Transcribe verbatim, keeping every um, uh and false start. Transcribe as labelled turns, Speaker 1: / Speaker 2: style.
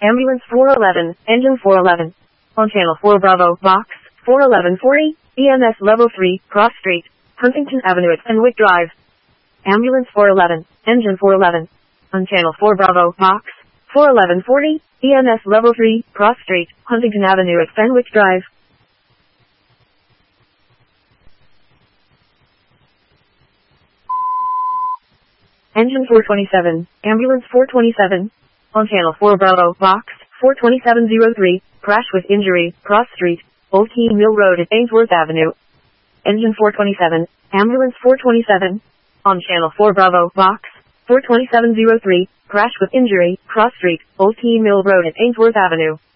Speaker 1: Ambulance four eleven, engine four eleven. On channel four Bravo, box, four eleven forty, E M S level three, cross street, Huntington Avenue at Fenwick Drive. Ambulance four eleven, engine four eleven. On channel four Bravo, box, four eleven forty, E M S level three, cross street, Huntington Avenue at Fenwick Drive. Engine four twenty-seven, ambulance four twenty-seven. On channel four Bravo, box, four twenty-seven oh three, crash with injury, cross street, Old Keene Mill Road at Ainsworth Avenue. Engine four twenty-seven, ambulance four twenty-seven. On channel four Bravo, box, four twenty-seven oh three, crash with injury, cross street, Old Keene Mill Road at Ainsworth Avenue.